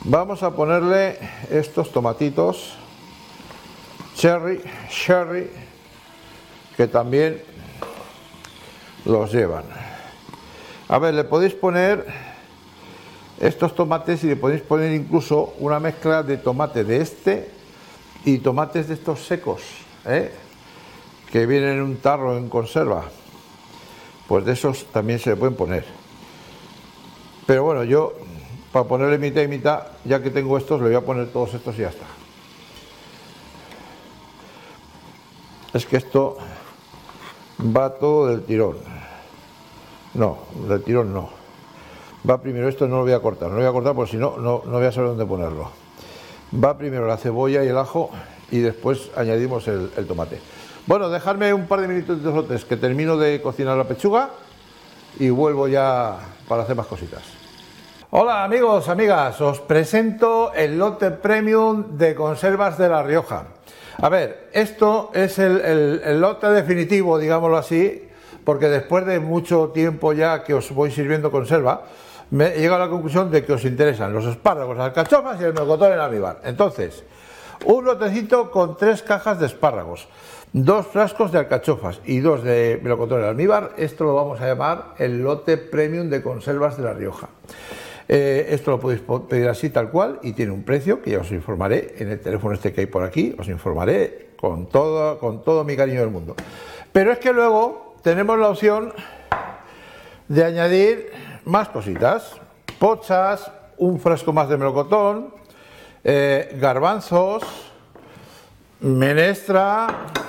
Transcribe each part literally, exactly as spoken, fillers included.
Vamos a ponerle estos tomatitos cherry, cherry, que también los llevan. A ver, le podéis poner estos tomates y le podéis poner incluso una mezcla de tomate de este y tomates de estos secos, ¿eh? que vienen en un tarro en conserva. Pues de esos también se le pueden poner. Pero bueno, yo para ponerle mitad y mitad, ya que tengo estos, le voy a poner todos estos y ya está. Es que esto va todo del tirón. No, del tirón no. Va primero esto, no lo voy a cortar. No lo voy a cortar porque si no, no, no voy a saber dónde ponerlo. Va primero la cebolla y el ajo y después añadimos el, el tomate. Bueno, dejadme un par de minutitos o tres que termino de cocinar la pechuga y vuelvo ya para hacer más cositas. Hola amigos, amigas, os presento el lote premium de conservas de La Rioja. A ver, esto es el, el, el lote definitivo, digámoslo así, porque después de mucho tiempo ya que os voy sirviendo conserva, me he llegado a la conclusión de que os interesan los espárragos, las alcachofas y el melocotón en almíbar. Entonces, un lotecito con tres cajas de espárragos, dos frascos de alcachofas y dos de melocotón en almíbar. Esto lo vamos a llamar el lote premium de conservas de La Rioja. Eh, esto lo podéis pedir así tal cual y tiene un precio que ya os informaré en el teléfono este que hay por aquí, os informaré con todo, con todo mi cariño del mundo. Pero es que luego tenemos la opción de añadir más cositas, pochas, un frasco más de melocotón, eh, garbanzos, menestra,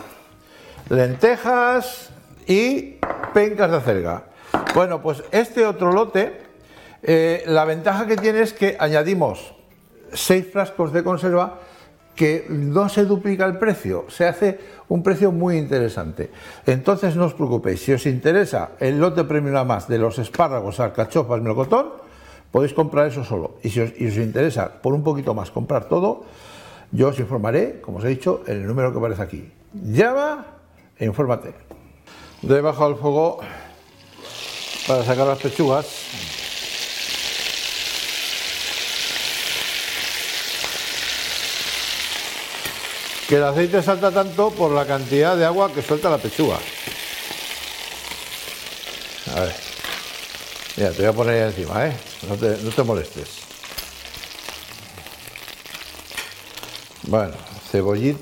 lentejas y pencas de acelga. Bueno, pues este otro lote, Eh, la ventaja que tiene es que añadimos seis frascos de conserva que no se duplica el precio, se hace un precio muy interesante. Entonces no os preocupéis, si os interesa el lote premium a más de los espárragos, alcachofas, melocotón, podéis comprar eso solo. Y si os, y os interesa por un poquito más comprar todo, yo os informaré, como os he dicho, en el número que aparece aquí. Llama e infórmate. Doy bajo al fuego para sacar las pechugas. Que el aceite salta tanto por la cantidad de agua que suelta la pechuga. A ver, mira, te voy a poner ahí encima, ¿eh? No te, no te molestes. Bueno, cebollita.